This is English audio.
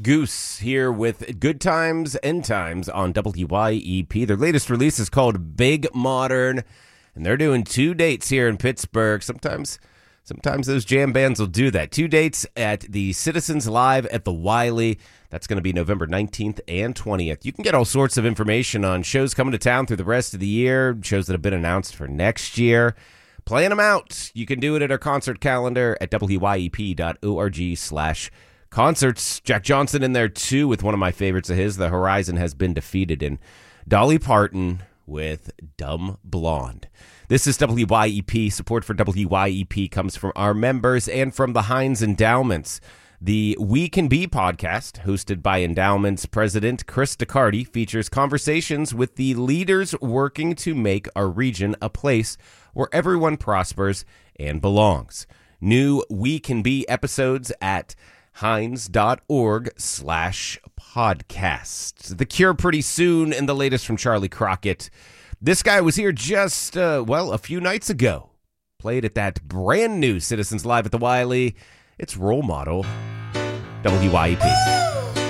Goose here with Good Times, End Times on WYEP. Their latest release is called Big Modern, and they're doing 2 dates here in Pittsburgh. Sometimes those jam bands will do that. 2 dates at the Citizens Live at the Wiley. That's going to be November 19th and 20th. You can get all sorts of information on shows coming to town through the rest of the year, shows that have been announced for next year. Plan them out. You can do it at our concert calendar at wyep.org/concerts. Jack Johnson in there, too, with one of my favorites of his, The Horizon Has Been Defeated, and Dolly Parton with Dumb Blonde. This is WYEP. Support for WYEP comes from our members and from the Heinz Endowments. The We Can Be podcast, hosted by Endowments President Chris DeCardi, features conversations with the leaders working to make our region a place where everyone prospers and belongs. New We Can Be episodes at heinz.org/podcast. The Cure pretty soon, and the latest from Charlie Crockett. This guy was here just, a few nights ago. Played at that brand new Citizens Live at the Wiley. It's Role Model, WYEP.